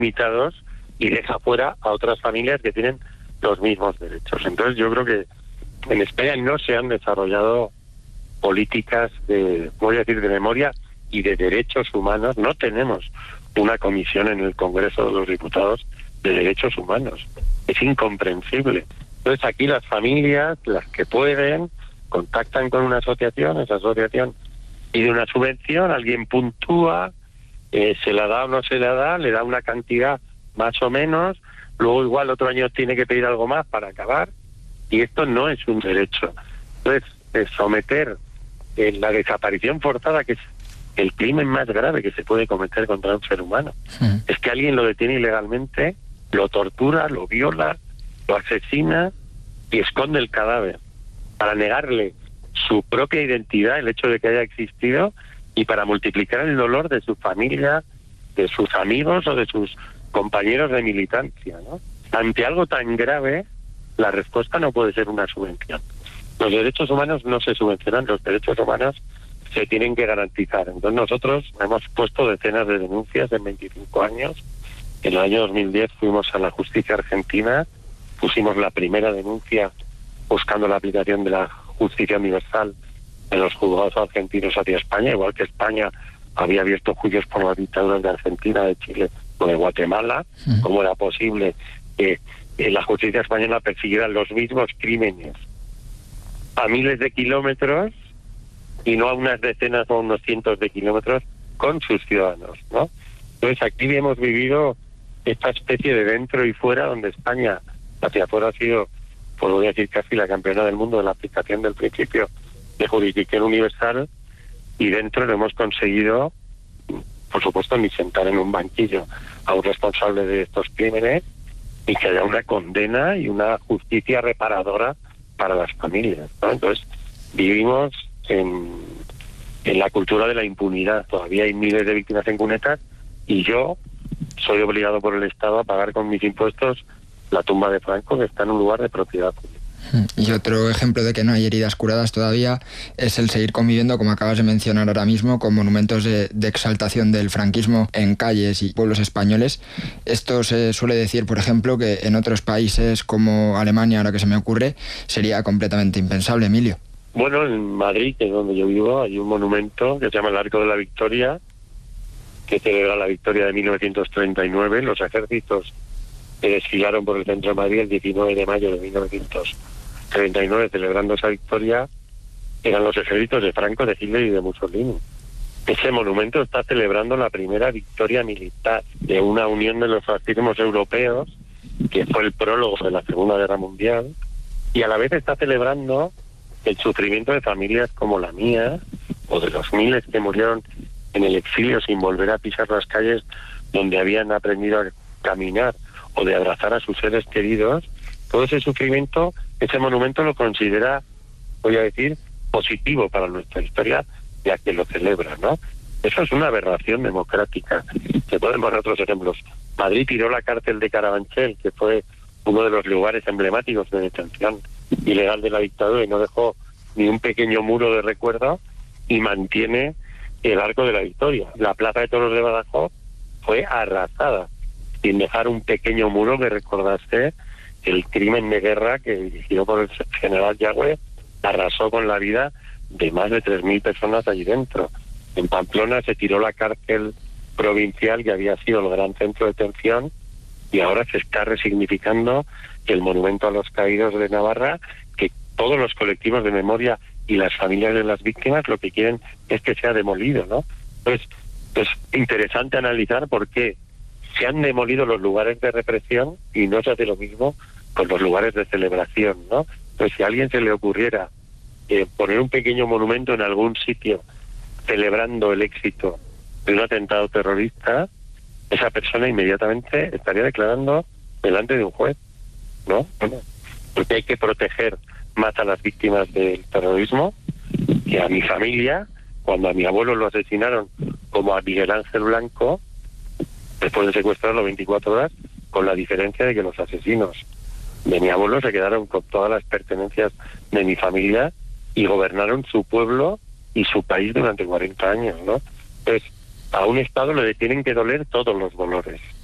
limitados y deja fuera a otras familias que tienen los mismos derechos. Entonces yo creo que en España no se han desarrollado políticas de memoria y de derechos humanos. No tenemos una comisión en el Congreso de los Diputados de derechos humanos. Es incomprensible. Entonces aquí las familias, las que pueden, contactan con una asociación, esa asociación pide una subvención, alguien puntúa, se la da o no se la da, le da una cantidad más o menos, luego igual otro año tiene que pedir algo más para acabar, y esto no es un derecho. Entonces, someter la desaparición forzada, que es el crimen más grave que se puede cometer contra un ser humano, es que alguien lo detiene ilegalmente, lo tortura, lo viola, lo asesina y esconde el cadáver para negarle su propia identidad, el hecho de que haya existido, y para multiplicar el dolor de su familia, de sus amigos o de sus compañeros de militancia, ¿no? Ante algo tan grave, la respuesta no puede ser una subvención. Los derechos humanos no se subvencionan, los derechos humanos se tienen que garantizar. Entonces nosotros hemos puesto decenas de denuncias en 25 años. En el año 2010 fuimos a la justicia argentina, pusimos la primera denuncia buscando la aplicación de la justicia universal en los juzgados argentinos hacia España, igual que España había abierto juicios por las dictaduras de Argentina, de Chile o de Guatemala. ¿Cómo era posible que la justicia española persiguiera los mismos crímenes a miles de kilómetros y no a unas decenas o a unos cientos de kilómetros con sus ciudadanos, ¿no? Entonces aquí hemos vivido esta especie de dentro y fuera, donde España hacia afuera ha sido, pues voy a decir, casi la campeona del mundo de la aplicación del principio de jurisdicción universal, y dentro no hemos conseguido, por supuesto, ni sentar en un banquillo a un responsable de estos crímenes, y que haya una condena y una justicia reparadora para las familias, ¿no? Entonces vivimos en la cultura de la impunidad. Todavía hay miles de víctimas en cunetas y yo soy obligado por el Estado a pagar con mis impuestos la tumba de Franco, que está en un lugar de propiedad pública. Y otro ejemplo de que no hay heridas curadas todavía es el seguir conviviendo, como acabas de mencionar ahora mismo, con monumentos de exaltación del franquismo en calles y pueblos españoles. Esto se suele decir, por ejemplo, que en otros países como Alemania, ahora que se me ocurre, sería completamente impensable, Emilio. Bueno, en Madrid, que es donde yo vivo, hay un monumento que se llama el Arco de la Victoria, que celebra la victoria de 1939. Los ejércitos que desfilaron por el centro de Madrid el 19 de mayo de 1939 celebrando esa victoria eran los ejércitos de Franco, de Hitler y de Mussolini. Ese monumento está celebrando la primera victoria militar de una unión de los fascismos europeos, que fue el prólogo de la Segunda Guerra Mundial, y a la vez está celebrando el sufrimiento de familias como la mía, o de los miles que murieron en el exilio sin volver a pisar las calles donde habían aprendido a caminar, o de abrazar a sus seres queridos. Todo ese sufrimiento, ese monumento lo considera, voy a decir, positivo para nuestra historia, ya que lo celebra, ¿no? Eso es una aberración democrática. Se pueden poner otros ejemplos. Madrid tiró la cárcel de Carabanchel, que fue uno de los lugares emblemáticos de detención ilegal de la dictadura, y no dejó ni un pequeño muro de recuerdo, y mantiene el Arco de la Victoria. La Plaza de Toros de Badajoz fue arrasada, sin dejar un pequeño muro que recordase el crimen de guerra que, dirigido por el general Yagüe, arrasó con la vida de más de 3.000 personas allí dentro. En Pamplona se tiró la cárcel provincial, que había sido el gran centro de detención, y ahora se está resignificando el monumento a los caídos de Navarra, que todos los colectivos de memoria y las familias de las víctimas lo que quieren es que sea demolido, ¿no? Entonces, es interesante analizar por qué se han demolido los lugares de represión y no se hace lo mismo con los lugares de celebración, ¿no? Entonces, si a alguien se le ocurriera poner un pequeño monumento en algún sitio celebrando el éxito de un atentado terrorista, esa persona inmediatamente estaría declarando delante de un juez, ¿no? Bueno, porque hay que proteger más a las víctimas del terrorismo que a mi familia, cuando a mi abuelo lo asesinaron, como a Miguel Ángel Blanco, después de secuestrarlo 24 horas, con la diferencia de que los asesinos de mi abuelo se quedaron con todas las pertenencias de mi familia y gobernaron su pueblo y su país durante 40 años, ¿no? Entonces, a un Estado le tienen que doler todos los dolores.